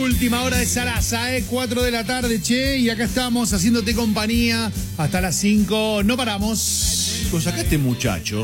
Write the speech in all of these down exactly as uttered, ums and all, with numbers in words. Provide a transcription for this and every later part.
Última hora de Sarasa, ¿eh? cuatro de la tarde, che, y acá estamos haciéndote compañía hasta las cinco, no paramos. Pues acá este muchacho,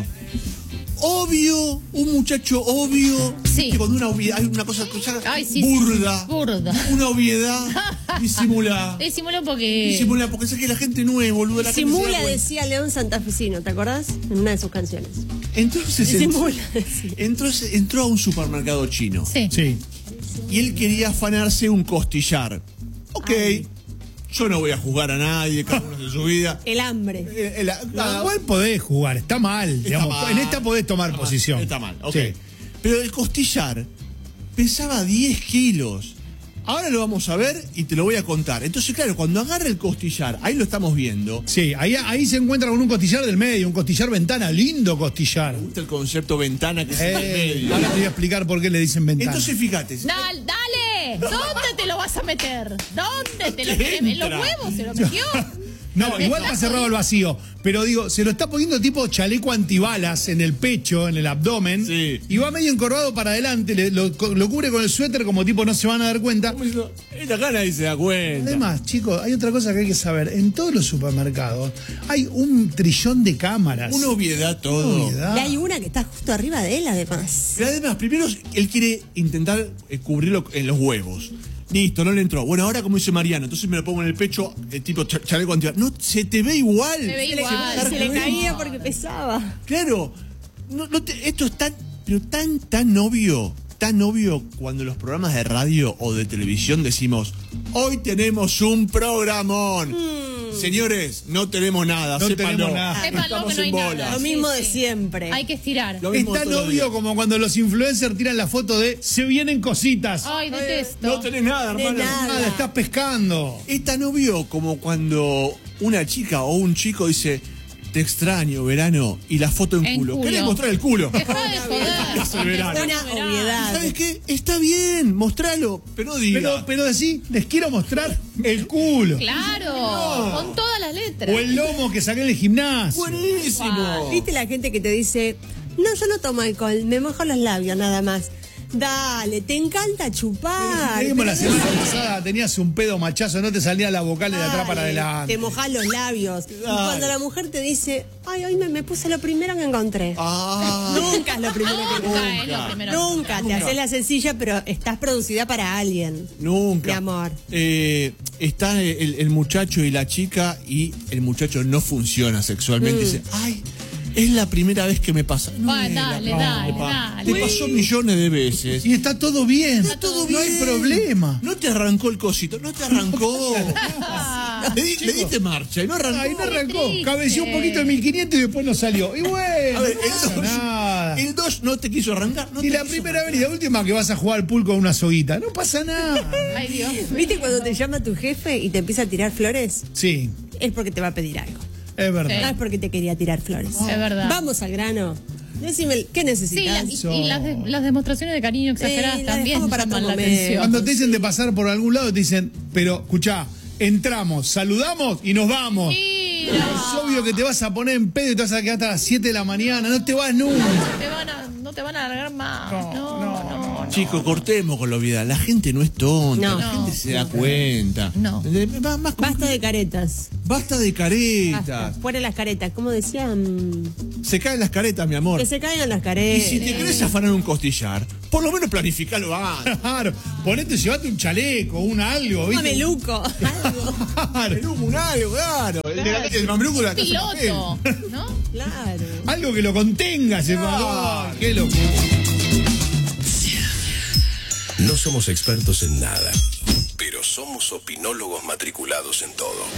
obvio, un muchacho obvio, Sí. que cuando una obviedad, hay una cosa, cosa Ay, sí, burda, sí, burda. una obviedad, disimula, Disimula porque... disimula, porque sé que la gente no es boluda, la gente se da Simula, cuenta. decía León Santafesino, ¿te acordás? En una de sus canciones. Entonces Disimula, entró, decía. entró, entró a un supermercado chino. Sí. Sí. Y él quería afanarse un costillar. Ok, Ay. yo no voy a juzgar a nadie, cada uno de su vida. El hambre. Eh, eh, la- No, cada- igual podés jugar, está mal, digamos. mal. En esta podés tomar Está mal, posición. Está mal, ok. Sí. Pero el costillar pesaba diez kilos. Ahora lo vamos a ver y te lo voy a contar. Entonces, claro, cuando agarra el costillar, ahí lo estamos viendo. Sí, ahí, ahí se encuentra con un costillar del medio, un costillar ventana, lindo costillar. Me gusta el concepto ventana que es en el Eh, medio. ahora te voy a explicar por qué le dicen ventana. Entonces, fíjate. Dale, dale. ¿Dónde te lo vas a meter? ¿Dónde te lo ¿Qué metes? ¿En los entra? huevos se lo metió? No, igual está cerrado el vacío. Pero digo, se lo está poniendo tipo chaleco antibalas en el pecho, en el abdomen. Sí. Y va medio encorvado para adelante, le- lo, lo cubre con el suéter como tipo no se van a dar cuenta. Como diciendo, esta cara ahí se da cuenta. Además, chicos, hay otra cosa que hay que saber. En todos los supermercados hay un trillón de cámaras. Una obviedad todo. Obviedad. Y hay una que está justo arriba de él, además. Pero además, primero él quiere intentar eh, cubrirlo en los huevos. Listo, no le entró. Bueno, ahora como dice Mariano, entonces me lo pongo en el pecho, eh, tipo ch- chaleco antibalas. No, se te ve igual. Se ve Se le- igual, se va a dar Se le cuenta. caía porque pesaba. Claro, no, no te- esto es tan, pero tan, tan obvio, tan obvio cuando los programas de radio o de televisión decimos, hoy tenemos un programón. Señores, no tenemos nada, No sépanlo. tenemos nada. Sépanlo Estamos que no hay en nada. bolas. Lo Sí, mismo de sí. siempre. Hay que estirar. Lo Es mismo tan todos los obvio días. como cuando los influencers tiran la foto de se vienen cositas. Ay, detesto. No tenés nada, De hermano. nada. Nada, estás pescando. Es tan obvio como cuando una chica o un chico dice, te extraño, verano, y la foto en, En culo. culo. ¿Querés mostrar el culo? Deja de joder. Es el verano. Una obviedad. ¿Sabes qué? Está bien, mostralo, pero no diga. Pero, pero así, les quiero mostrar el culo. Claro, con todas las letras. O el lomo que saqué en el gimnasio. Buenísimo. ¿Viste la gente que te dice, no, yo no tomo alcohol, me mojo los labios nada más? Dale, te encanta chupar. Como la pero- semana pasada tenías un pedo machazo, no te salía la vocal de atrás para Dale, adelante. Te mojás los labios. Y Dale. cuando la mujer te dice, ay, hoy me, me puse lo primero que encontré. Ah, Nunca es lo primero que Nunca encontré. es lo primero. Nunca, te Nunca. haces la sencilla, pero estás producida para alguien. nunca. Mi amor. Eh, está el, el muchacho y la chica y el muchacho no funciona sexualmente. Mm. Dice, ay, es la primera vez que me pasa. No Ay, es la dale, primera dale, vez que pasa. dale. Te pasó millones de veces. Y está todo bien. Está todo bien. No hay problema. No te arrancó el cosito, no te arrancó. le, di- le diste marcha y no arrancó. Ahí no arrancó. triste. Cabeció un poquito en mil quinientos y después no salió. Y bueno, A ver, no el pasa dos, nada. el dos no te quiso arrancar. No Y te la quiso primera arrancar. vez y la última que vas a jugar al pool con una soguita. No pasa nada. Ay, Dios. ¿Viste cuando te llama tu jefe y te empieza a tirar flores? Sí, Es porque te va a pedir algo. es verdad. No es porque te quería tirar flores. Es verdad. Vamos al grano. Decime, ¿qué Sí, necesitas? la- y, y las, de- las demostraciones de cariño exageradas Sí, las también dejamos para llaman otro la momento. atención. Cuando te dicen de pasar por algún lado, te dicen, pero escuchá, entramos, saludamos y nos vamos. Mira, Es obvio que te vas a poner en pedo y te vas a quedar hasta las siete de la mañana. No te vas nunca. te van a- no te van a alargar más. No, No, no, no. Chicos, cortemos con la obviedad. La gente no es tonta, No. la gente No. se da cuenta. No. Eh, va- más con- Basta de caretas. Basta de Basta. caretas. Fuera las caretas. ¿Cómo decían? Se caen las caretas, mi amor. Que se caigan las Y caretas. si te querés afanar un costillar, por lo menos planificalo antes. Claro, ponete, llevate un chaleco, un algo, Un ¿viste? mameluco. Algo. Claro, Mameluco, un algo, claro. El, de la- el mameluco de la casa de Piloto, papel. ¿no? Claro. algo que lo contenga ese Claro. valor. Qué locura. No somos expertos en nada, pero somos opinólogos matriculados en todo.